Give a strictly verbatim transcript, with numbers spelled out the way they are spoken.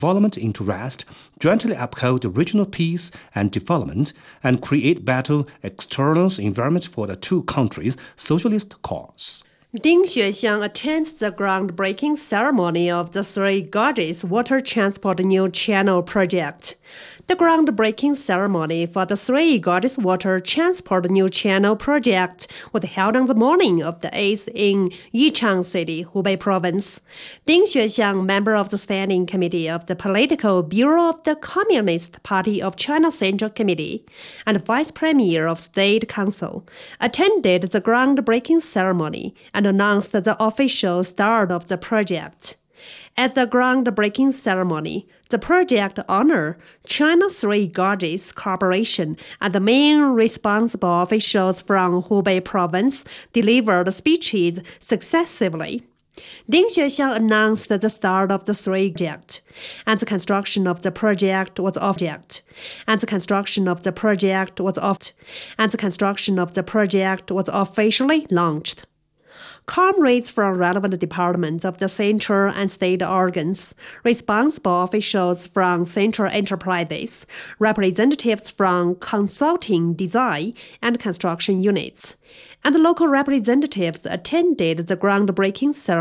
development interest, jointly uphold the regional peace and development, and create better external environment for the two countries' socialist cause. Ding Xuexiang attends the groundbreaking ceremony of the Three Gorges Water Transport New Channel project. The groundbreaking ceremony for the Three Gorges Water Transport New Channel project was held on the morning of the eighth in Yichang City, Hubei Province. Ding Xuexiang, member of the Standing Committee of the Political Bureau of the Communist Party of China Central Committee and Vice Premier of State Council, attended the groundbreaking ceremony and announced the official start of the project. At the groundbreaking ceremony, the project honored China's Three Gorges Corporation and the main responsible officials from Hubei Province delivered speeches successively. Ding Xuexiang announced the start of the three project, and the construction of the project was object, and the construction of the project was off, and the construction of the project was officially launched. Comrades from relevant departments of the central and state organs, responsible officials from central enterprises, representatives from consulting, design, and construction units, and local representatives attended the groundbreaking ceremony.